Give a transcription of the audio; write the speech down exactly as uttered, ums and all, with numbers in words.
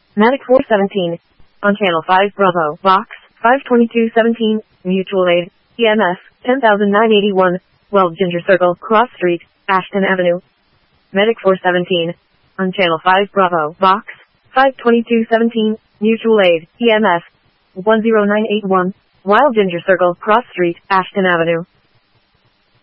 Medic four seventeen. On Channel five Bravo, Box, five twenty-two seventeen, Mutual Aid, E M S, ten thousand nine hundred eighty-one, Weld Ginger Circle, Cross Street, Ashton Avenue. Medic four seventeen. On Channel five Bravo, Box, five twenty-two seventeen, Mutual Aid, E M S, one zero nine eight one, Wild Ginger Circle, Cross Street, Ashton Avenue.